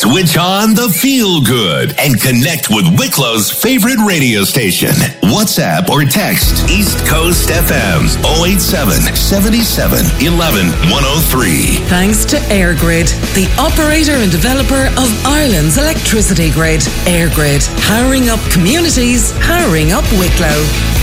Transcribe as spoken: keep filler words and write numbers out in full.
Switch on the feel good and connect with Wicklow's favorite radio station. WhatsApp or text East Coast F M's oh eight seven, seven seven, one one, one oh three. Thanks to EirGrid, the operator and developer of Ireland's electricity grid. EirGrid, powering up communities, powering up Wicklow.